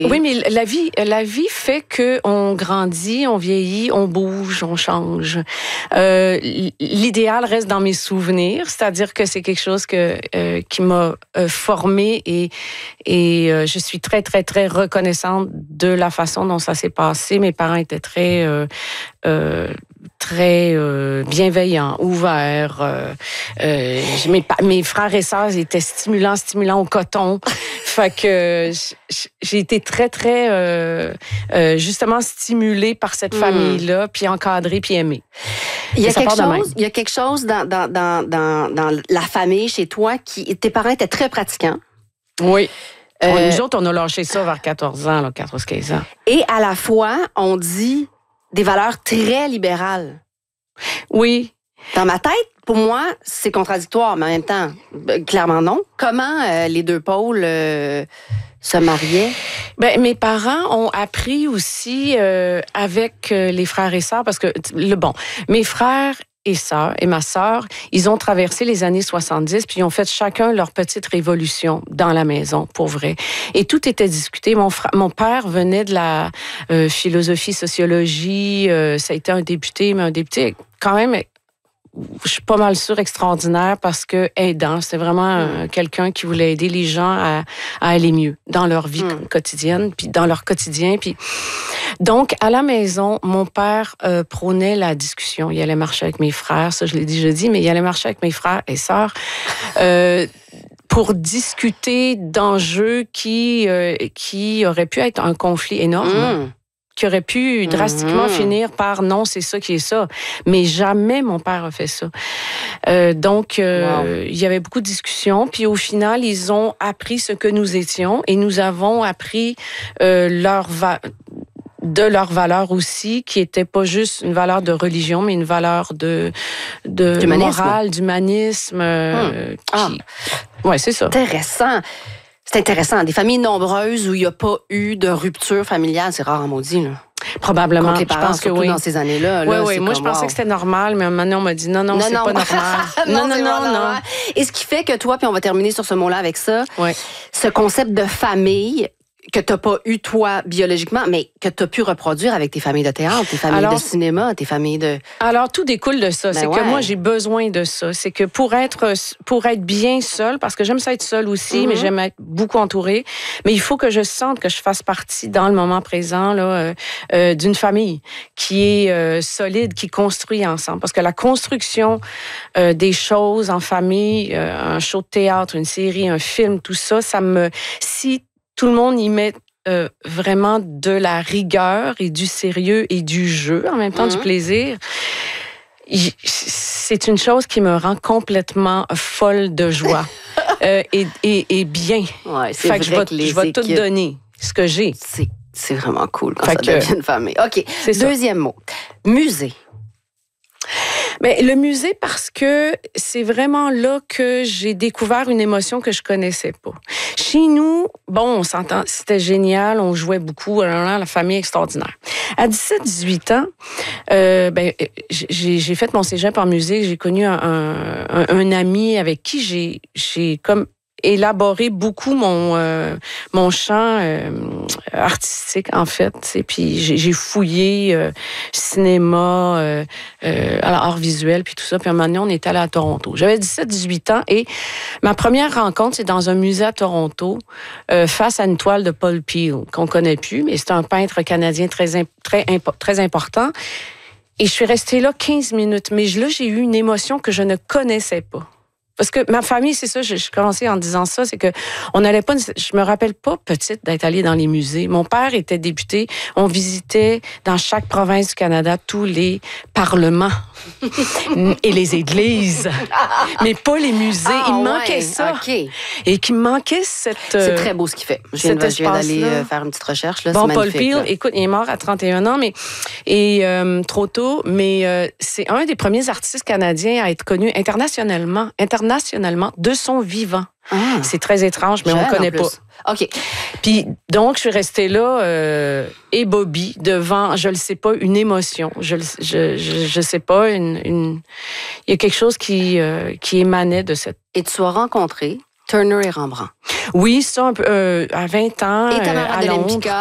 Oui, mais la vie fait qu'on grandit, on vieillit, on bouge, on change. L'idéal reste dans mes souvenirs, c'est-à-dire que c'est quelque chose qui m'a formée et je suis très, très, très reconnaissante de la façon dont ça s'est passé. Mes parents étaient très bienveillants, ouverts. Mes frères et sœurs étaient stimulants au coton. Fait que j'ai été très, très, justement stimulée par cette famille-là, puis encadrée, puis aimée. Il y a quelque chose dans la famille, chez toi, tes parents étaient très pratiquants. Oui. Nous autres, on a lâché ça vers 14 ans, 14-15 ans. Et à la fois, on dit des valeurs très libérales. Oui. Dans ma tête, pour moi, c'est contradictoire, mais en même temps, clairement non. Comment les deux pôles se mariaient? Mes parents ont appris aussi avec les frères et sœurs, parce que, mes frères et sœurs et ma sœur, ils ont traversé les années 70, puis ils ont fait chacun leur petite révolution dans la maison, pour vrai. Et tout était discuté. Mon père venait de la philosophie, sociologie, ça a été un député, mais un député quand même, je suis pas mal sûre, extraordinaire, parce que aidant, c'était vraiment quelqu'un qui voulait aider les gens à aller mieux dans leur vie quotidienne, puis dans leur quotidien. Puis donc, à la maison, mon père prônait la discussion. Il allait marcher avec mes frères, ça je l'ai déjà dit, mais il allait marcher avec mes frères et sœurs pour discuter d'enjeux qui auraient pu être un conflit énorme. Qui aurait pu drastiquement finir par non, c'est ça qui est ça. Mais jamais mon père a fait ça. Donc, il y avait beaucoup de discussions. Puis au final, ils ont appris ce que nous étions et nous avons appris de leur valeur aussi, qui était pas juste une valeur de religion, mais une valeur de morale, d'humanisme. Ouais, c'est ça. Intéressant. C'est intéressant. Des familles nombreuses où il n'y a pas eu de rupture familiale, c'est rare en maudit, là. Probablement. Contre les parents, je pense que oui. Dans ces années-là. Oui. Moi, je pensais que c'était normal, mais maintenant, on m'a dit non, c'est pas normal. non. Et ce qui fait que toi, puis on va terminer sur ce mot-là avec ça, ce concept de famille que tu n'as pas eu, toi, biologiquement, mais que tu as pu reproduire avec tes familles de théâtre, tes familles de cinéma, tes familles de... Alors, tout découle de ça. C'est que moi, j'ai besoin de ça. C'est que pour être bien seule, parce que j'aime ça être seule aussi, mais j'aime être beaucoup entourée, mais il faut que je sente que je fasse partie, dans le moment présent, là, d'une famille qui est solide, qui construit ensemble. Parce que la construction des choses en famille, un show de théâtre, une série, un film, tout ça, si tout le monde y met vraiment de la rigueur et du sérieux et du jeu, en même temps du plaisir. C'est une chose qui me rend complètement folle de joie et bien. Ouais, fait que je vais tout donner, ce que j'ai. C'est vraiment cool quand ça devient une famille. OK, deuxième mot. Musée. Mais le musée, parce que c'est vraiment là que j'ai découvert une émotion que je connaissais pas. Chez nous, on s'entend, c'était génial, on jouait beaucoup, la famille extraordinaire. À 17-18 ans, j'ai fait mon cégep en musique, j'ai connu un ami avec qui j'ai comme élaboré beaucoup mon champ artistique, en fait. Et puis, j'ai fouillé cinéma, art visuel, puis tout ça. Puis un moment donné, on est allé à Toronto. J'avais 17-18 ans et ma première rencontre, c'est dans un musée à Toronto, face à une toile de Paul Peel, qu'on connaît plus, mais c'est un peintre canadien très important. Et je suis restée là 15 minutes. Mais là, j'ai eu une émotion que je ne connaissais pas. Parce que ma famille, c'est ça, je commençais en disant ça, c'est que on n'allait pas, je me rappelle pas petite d'être allée dans les musées. Mon père était député, on visitait dans chaque province du Canada tous les parlements et les églises, mais pas les musées. Il me manquait ça. Okay. Et qu'il me manquait cette... C'est très beau ce qu'il fait. Je viens d'aller faire une petite recherche. Là, Paul Peel, écoute, il est mort à 31 ans, trop tôt, mais c'est un des premiers artistes canadiens à être connu internationalement de son vivant. C'est très étrange, mais on ne connaît pas. OK. Puis, donc, je suis restée là, ébobie, devant, je le sais pas, une émotion. Je sais pas, il y a quelque chose qui émanait de cette... Et tu as rencontré Turner et Rembrandt. Oui, ça, à 20 ans, et Tamara à de Londres. Lempicka.